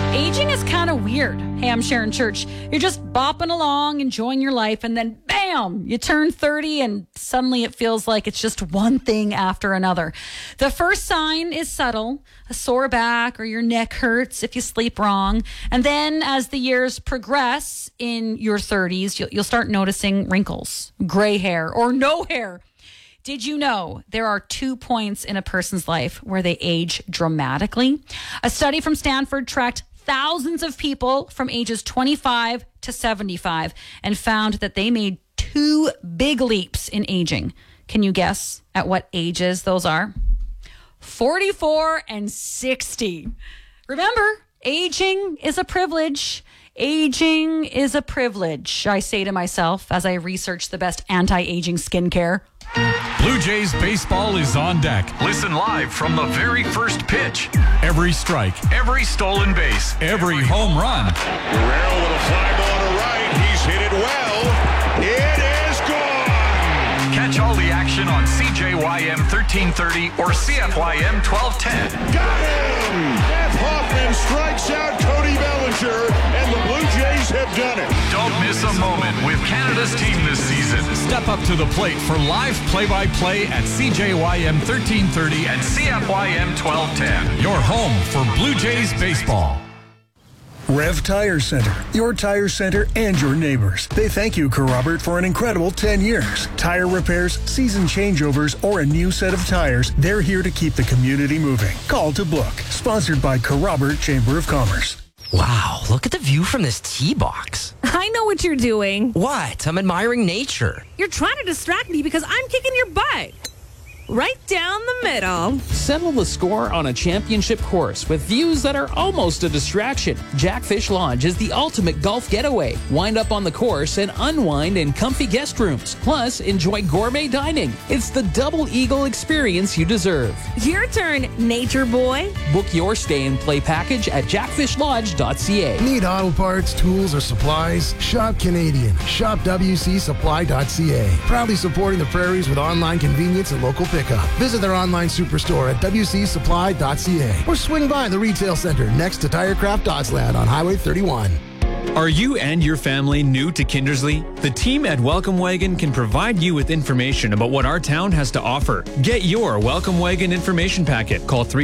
Aging is kind of weird. Hey, I'm Sharon Church. You're just bopping along, enjoying your life, and then bam, you turn 30 and suddenly it feels like it's just one thing after another. The first sign is subtle, a sore back or your neck hurts if you sleep wrong. And then as the years progress in your 30s, you'll start noticing wrinkles, gray hair, or no hair. Did you know there are 2 points in a person's life where they age dramatically? A study from Stanford tracked thousands of people from ages 25 to 75 and found that they made 2 big leaps in aging. Can you guess at what ages those are? 44 and 60. Remember, aging is a privilege. Aging is a privilege, I say to myself as I research the best anti-aging skincare. Blue Jays baseball is on deck. Listen live from the very first pitch. Every strike, Every stolen base. every home run. Guerrero with a fly ball to right. He's hit it well. It is gone. Catch all the action on CJYM 1330 or CFYM 1210. Got him. Jeff Hoffman strikes out Cody Bellinger, and the Blue Jays have done it. Don't miss a moment with Canada's team this season. Step up to the plate for live play-by-play at CJYM 1330 And CFYM 1210. your home for Blue Jays baseball. Rev Tire Center, your tire center and your neighbors. They thank you, Robert, for an incredible 10 years. Tire repairs, season changeovers, or a new set of tires, they're here to keep the community moving. Call to book. Sponsored by Robert Chamber of Commerce. Wow, look at the view from this tee box. I know what you're doing. What? I'm admiring nature. You're trying to distract me because I'm kicking your butt. Right down the middle. Settle the score on a championship course with views that are almost a distraction. Jackfish Lodge is the ultimate golf getaway. Wind up on the course and unwind in comfy guest rooms. Plus, enjoy gourmet dining. It's the double eagle experience you deserve. Your turn, nature boy. Book your stay and play package at jackfishlodge.ca. Need auto parts, tools, or supplies? Shop Canadian. Shop WCSupply.ca. Proudly supporting the prairies with online convenience and local pickup. Visit their online superstore at WCSupply.ca or swing by the retail center next to Tirecraft Doddsland on Highway 31. Are you and your family new to Kindersley? The team at Welcome Wagon can provide you with information about what our town has to offer. Get your Welcome Wagon information packet. Call